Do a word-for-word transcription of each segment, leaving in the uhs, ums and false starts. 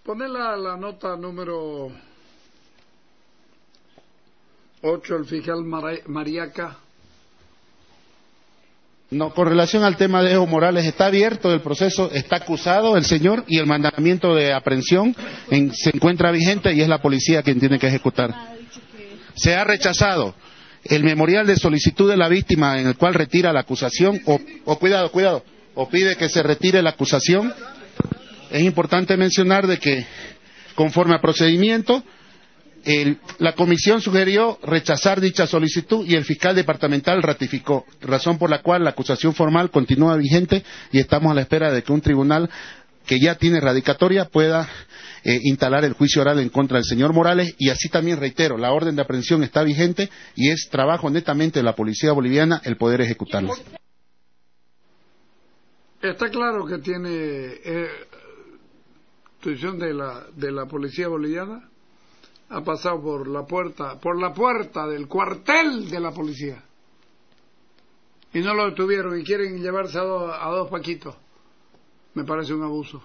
Poner la, la nota número ocho, el fiscal Mariaca. No, con relación al tema de Evo Morales, está abierto el proceso, está acusado el señor y el mandamiento de aprehensión en, se encuentra vigente y es la policía quien tiene que ejecutar. Se ha rechazado el memorial de solicitud de la víctima en el cual retira la acusación, o, o cuidado, cuidado, o pide que se retire la acusación. Es importante mencionar de que, conforme a procedimiento, el, la comisión sugirió rechazar dicha solicitud y el fiscal departamental ratificó, razón por la cual la acusación formal continúa vigente y estamos a la espera de que un tribunal que ya tiene radicatoria pueda eh, instalar el juicio oral en contra del señor Morales. Y así también reitero, la orden de aprehensión está vigente y es trabajo netamente de la policía boliviana el poder ejecutarla. Está claro que tiene eh, instrucción de la de la policía boliviana, ha pasado por la puerta por la puerta del cuartel de la policía y no lo detuvieron y quieren llevarse a dos, a dos paquitos. Me parece un abuso,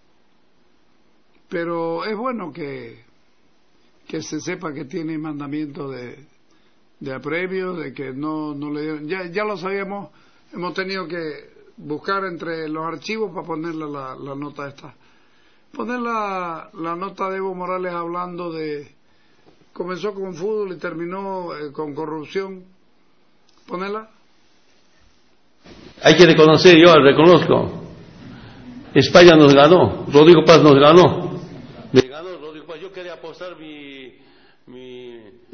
pero es bueno que que se sepa que tiene mandamiento de de apremio, de que no no le dieron, ya ya lo sabíamos, hemos tenido que buscar entre los archivos para ponerle la, la nota esta. Poner la, la nota de Evo Morales hablando de... Comenzó con fútbol y terminó eh, con corrupción. Ponerla. Hay que reconocer, yo reconozco. España nos ganó, Rodrigo Paz nos ganó. Me ganó Rodrigo Paz, yo quería apostar mi... mi